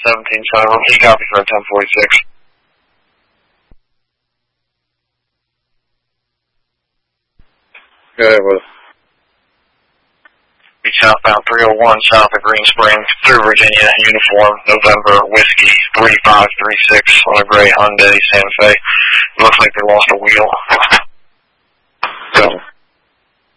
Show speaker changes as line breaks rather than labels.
17 he copies for 1046.
Go ahead, Will.
Be southbound 301 south of Green Springs through Virginia, uniform, November, whiskey, 3536 on a gray Hyundai Santa Fe. Looks like they lost a wheel.
So.